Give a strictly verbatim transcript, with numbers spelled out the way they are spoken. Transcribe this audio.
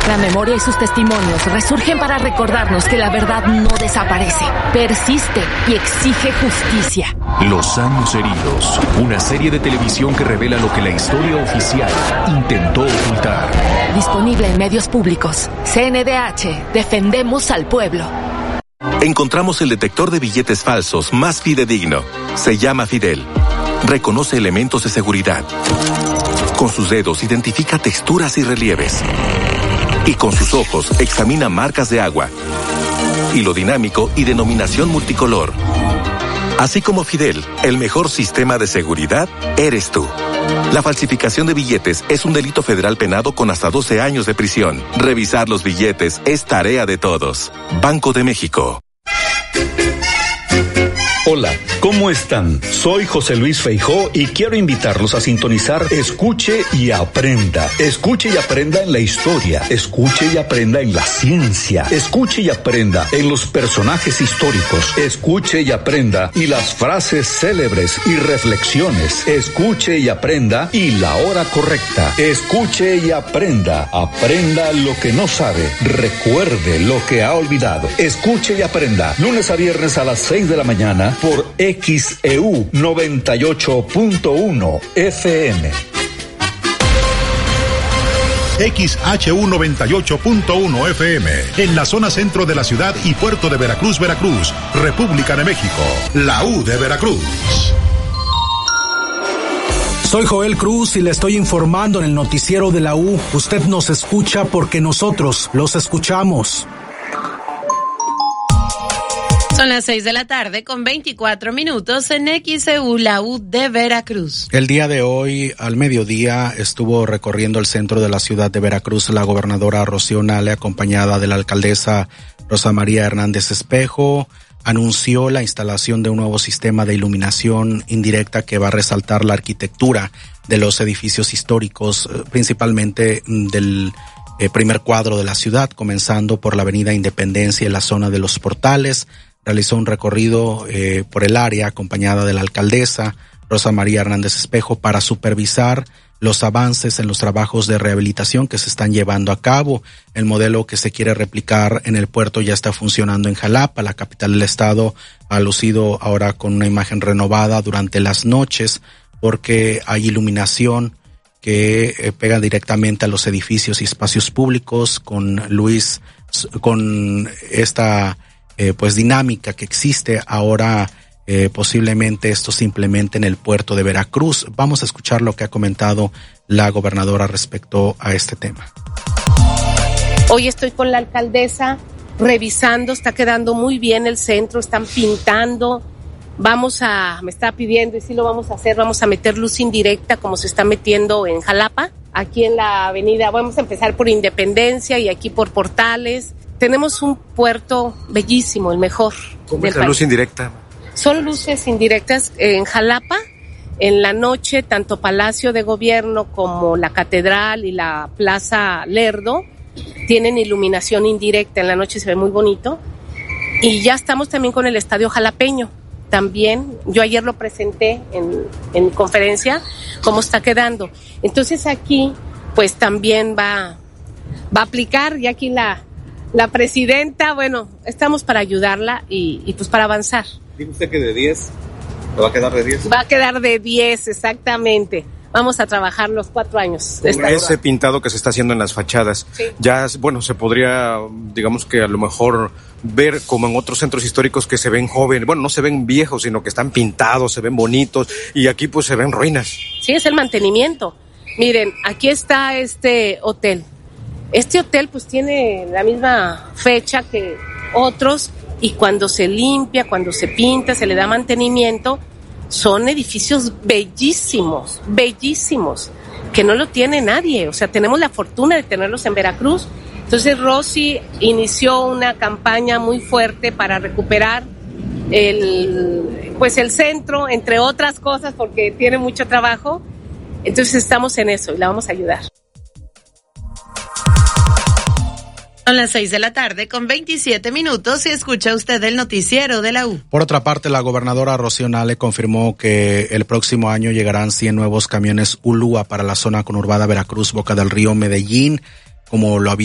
La memoria y sus testimonios resurgen para recordarnos que la verdad no desaparece, persiste y exige justicia. Los años heridos, una serie de televisión que revela lo que la historia oficial intentó ocultar. Disponible en medios públicos. C N D H, defendemos al pueblo. Encontramos el detector de billetes falsos más fidedigno. Se llama Fidel. Reconoce elementos de seguridad. Con sus dedos identifica texturas y relieves. Y con sus ojos examina marcas de agua, hilo dinámico y denominación multicolor. Así como Fidel, el mejor sistema de seguridad eres tú. La falsificación de billetes es un delito federal penado con hasta doce años de prisión. Revisar los billetes es tarea de todos. Banco de México. Hola, ¿cómo están? Soy José Luis Feijó y quiero invitarlos a sintonizar Escuche y Aprenda. Escuche y aprenda en la historia. Escuche y aprenda en la ciencia. Escuche y aprenda en los personajes históricos. Escuche y aprenda y las frases célebres y reflexiones. Escuche y aprenda y la hora correcta. Escuche y aprenda. Aprenda lo que no sabe. Recuerde lo que ha olvidado. Escuche y aprenda. Lunes a viernes a las seis de la mañana por X E U noventa y ocho punto uno F M. X H U noventa y ocho punto uno F M, en la zona centro de la ciudad y puerto de Veracruz, Veracruz, República de México, la U de Veracruz. Soy Joel Cruz y le estoy informando en el noticiero de la U. Usted nos escucha porque nosotros los escuchamos. Son las seis de la tarde con veinticuatro minutos en X E U, la U de Veracruz. El día de hoy, al mediodía, estuvo recorriendo el centro de la ciudad de Veracruz la gobernadora Rocío Nale, acompañada de la alcaldesa Rosa María Hernández Espejo. Anunció la instalación de un nuevo sistema de iluminación indirecta que va a resaltar la arquitectura de los edificios históricos, principalmente del eh, primer cuadro de la ciudad, comenzando por la avenida Independencia y la zona de los Portales. Realizó un recorrido eh, por el área acompañada de la alcaldesa Rosa María Hernández Espejo para supervisar los avances en los trabajos de rehabilitación que se están llevando a cabo. El modelo que se quiere replicar en el puerto ya está funcionando en Jalapa. La capital del estado ha lucido ahora con una imagen renovada durante las noches porque hay iluminación que eh, pega directamente a los edificios y espacios públicos con Luis, con esta Eh, pues dinámica que existe ahora. Eh, posiblemente esto se implemente en el puerto de Veracruz. Vamos a escuchar lo que ha comentado la gobernadora respecto a este tema. Hoy estoy con la alcaldesa revisando, está quedando muy bien el centro, están pintando, vamos a, me está pidiendo y sí lo vamos a hacer, vamos a meter luz indirecta como se está metiendo en Jalapa, aquí en la avenida, vamos a empezar por Independencia y aquí por Portales. Tenemos un puerto bellísimo, el mejor. ¿Cómo es la luz indirecta? Son luces indirectas en Jalapa. En la noche, tanto Palacio de Gobierno como la Catedral y la Plaza Lerdo tienen iluminación indirecta. En la noche se ve muy bonito. Y ya estamos también con el Estadio Jalapeño. También, yo ayer lo presenté en, en mi conferencia, cómo está quedando. Entonces aquí, pues también va, va a aplicar, y aquí la... La presidenta, bueno, estamos para ayudarla y, y pues para avanzar. ¿Dice usted que de diez? ¿Me va a quedar de diez? Va a quedar de diez, exactamente. Vamos a trabajar los cuatro años. Con ese pintado que se está haciendo en las fachadas, sí. Ya, bueno, se podría, digamos que a lo mejor ver como en otros centros históricos que se ven jóvenes, bueno, no se ven viejos, sino que están pintados, se ven bonitos, y aquí pues se ven ruinas. Sí, es el mantenimiento. Miren, aquí está este hotel. Este hotel pues tiene la misma fecha que otros y cuando se limpia, cuando se pinta, se le da mantenimiento, son edificios bellísimos, bellísimos, que no lo tiene nadie. O sea, tenemos la fortuna de tenerlos en Veracruz. Entonces Rosy inició una campaña muy fuerte para recuperar el, pues el centro, entre otras cosas, porque tiene mucho trabajo. Entonces estamos en eso y la vamos a ayudar. Son las seis de la tarde con veintisiete minutos y escucha usted el noticiero de la U. Por otra parte, la gobernadora Rocío Nale confirmó que el próximo año llegarán cien nuevos camiones Ulúa para la zona conurbada Veracruz, Boca del Río, Medellín, como lo había